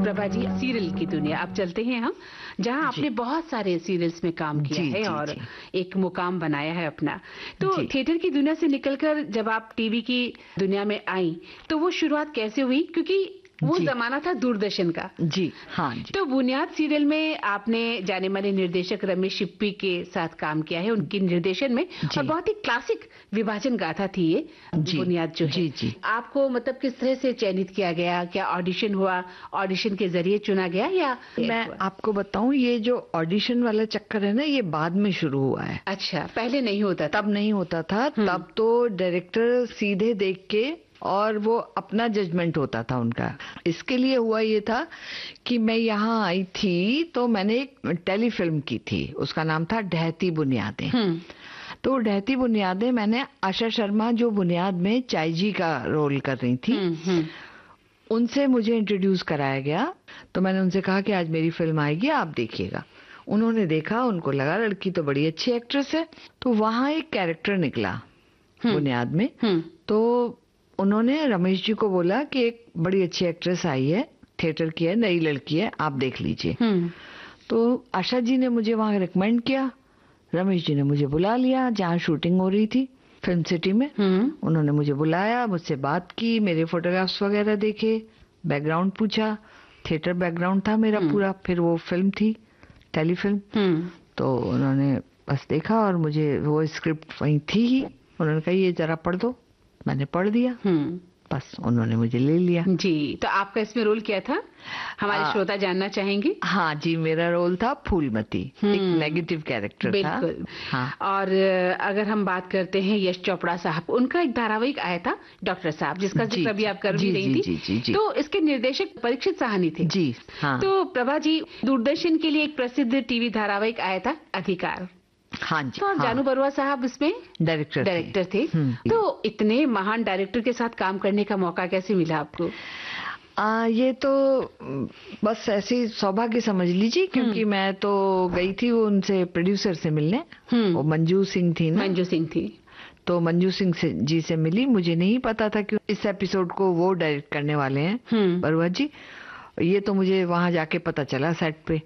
Prabha ji, serial की दुनिया अब चलते हैं हम, जहां आपने बहुत सारे सीरियल्स में काम किया है और एक मुकाम बनाया है अपना। तो थिएटर की दुनिया से निकलकर जब आप टीवी की दुनिया में आई, तो वो शुरुआत कैसे हुई? क्योंकि वो जमाना था दूरदर्शन का। जी हाँ जी। तो बुनियाद सीरियल में आपने जाने माने निर्देशक रमेश शिप्पी के साथ काम किया है, उनके निर्देशन में, और बहुत ही क्लासिक विभाजन गाथा थी ये बुनियाद जो है। जी। आपको मतलब किस तरह से चयनित किया गया? क्या ऑडिशन हुआ, ऑडिशन के जरिए चुना गया, या मैं आपको बताऊं, ये जो ऑडिशन वाला चक्कर है ना, ये बाद में शुरू हुआ है। अच्छा, पहले नहीं होता? तब नहीं होता था। तब तो डायरेक्टर सीधे देख के और वो अपना जजमेंट होता था उनका। इसके लिए हुआ ये था कि मैं यहाँ आई थी तो मैंने एक टेलीफिल्म की थी, उसका नाम था ढहती बुनियादें। तो ढहती बुनियादें मैंने आशा शर्मा, जो बुनियाद में चाय जी का रोल कर रही थी, उनसे मुझे इंट्रोड्यूस कराया गया। तो मैंने उनसे कहा कि आज मेरी फिल्म आएगी, आप देखिएगा। उन्होंने देखा, उनको लगा लड़की तो बड़ी अच्छी एक्ट्रेस है। तो वहाँ एक कैरेक्टर निकला बुनियाद में। तो उन्होंने रमेश जी को बोला कि एक बड़ी अच्छी एक्ट्रेस आई है, थिएटर की है, नई लड़की है, आप देख लीजिए। तो आशा जी ने मुझे वहां रिकमेंड किया, रमेश जी ने मुझे बुला लिया जहाँ शूटिंग हो रही थी फिल्म सिटी में। उन्होंने मुझे बुलाया, मुझसे बात की, मेरे फोटोग्राफ्स वगैरह देखे, बैकग्राउंड पूछा। थिएटर बैकग्राउंड था मेरा पूरा। फिर वो फिल्म थी, टेलीफिल्म। तो उन्होंने बस देखा और मुझे वो स्क्रिप्ट वहीं थी ही, उन्होंने कहा ये जरा पढ़ दो। मैंने पढ़ दिया, बस उन्होंने मुझे ले लिया। जी, तो आपका इसमें रोल क्या था, हमारे श्रोता जानना चाहेंगे? हाँ जी, मेरा रोल था फूलमती, एक नेगेटिव कैरेक्टर था। बिल्कुल। हाँ। और अगर हम बात करते हैं यश चोपड़ा साहब, उनका एक धारावाहिक आया था डॉक्टर साहब, जिसका जिक्र अभी आप कर भी रही थी। तो इसके निर्देशक परीक्षित साहनी थे। जी हाँ। तो प्रभा जी, दूरदर्शन के लिए एक प्रसिद्ध टीवी धारावाहिक आया था अधिकार। हाँ जी। तो जानू बरुआ साहब इसमें डायरेक्टर थे। तो इतने महान डायरेक्टर के साथ काम करने का मौका कैसे मिला आपको? ये तो बस ऐसी सौभाग्य समझ लीजिए, क्योंकि मैं तो गई थी उनसे, प्रोड्यूसर से मिलने। वो मंजू सिंह थी ना? मंजू सिंह थी। तो मंजू सिंह जी से मिली। मुझे नहीं पता था कि इस एपिसोड को वो डायरेक्ट करने वाले हैं बरुआ जी। ये तो मुझे वहां जाके पता चला सेट पे।